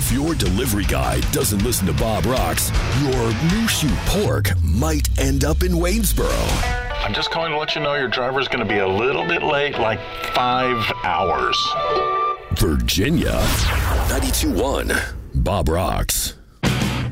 If your delivery guy doesn't listen to Bob Rocks, your new shoe pork might end up in Waynesboro. I'm just calling to let you know your driver's going to be a little bit late, like 5 hours. Virginia, 92.1 Bob Rocks.